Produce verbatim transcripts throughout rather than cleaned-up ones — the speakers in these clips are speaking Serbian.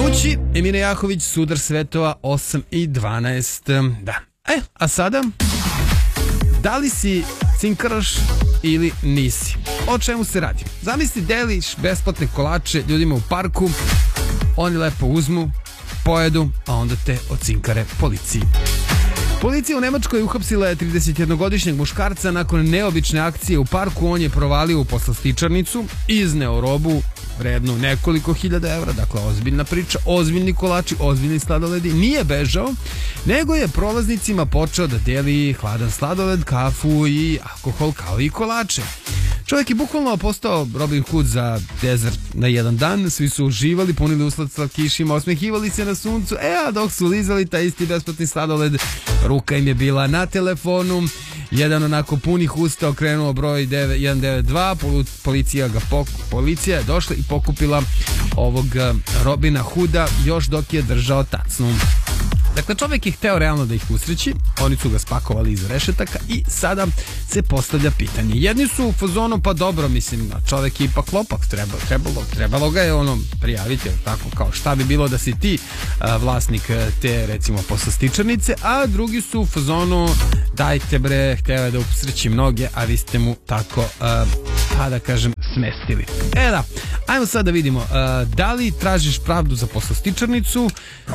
kući, Emina Jahović, Sudar svetova, osam i dvanaest. Da. E, a sada, da li si cinkaraš ili nisi? O čemu se radi? Zamisli, deliš besplatne kolače ljudima u parku, oni lepo uzmu, pojedu, a onda te ocinkare policiji. Policija u Nemačkoj uhapsila je tridesetjednogodišnjeg muškarca nakon neobične akcije u parku. On je provalio u poslastičarnicu, izneo robu vrednu nekoliko hiljada evra, dakle ozbiljna priča, ozbiljni kolači, ozbiljni sladoledi. Nije bežao, nego je prolaznicima počeo da deli hladan sladoled, kafu i alkohol kao i kolače. Čovjek je bukvalno postao Robin Hood za desert na jedan dan. Svi su uživali, punili uslad slatkišima, osmehivali se na suncu, e a dok su lizali taj isti besplatni sladoled, ruka im je bila na telefonu. Jedan onako punih usta okrenuo broj jedan devet dva, policija, ga pok, policija je došla i pokupila ovog Robina Hooda još dok je držao tacnu. Dakle, čovjek je hteo realno da ih usreći, oni su ga spakovali iz rešetaka i sada se postavlja pitanje. Jedni su u fazonu, pa dobro, mislim, čovjek je ipak lopak, trebalo, trebalo, trebalo ga je ono prijaviti, tako kao šta bi bilo da si ti a, vlasnik te, recimo, poslastičarnice, a drugi su u fazonu, dajte bre, hteo je da usreći mnoge, a vi ste mu tako, a, pa da kažem, smestili. E da, ajmo sad da vidimo, a, da li tražiš pravdu za poslastičarnicu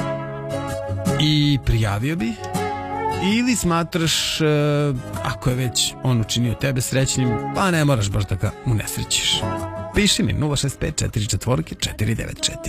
i prijavio bi, ili smatraš uh, ako je već on učinio tebe srećnim, pa ne moraš baš da ga unesrećiš. Piši mi nula šest pet četiri četiri četiri devet četiri.